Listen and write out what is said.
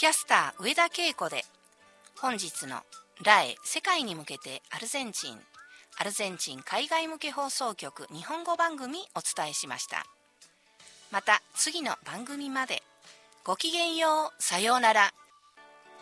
キャスター上田恵子で本日のラエ世界に向けてアルゼンチン海外向け放送局日本語番組お伝えしました。また次の番組までごきげんよう、さようなら。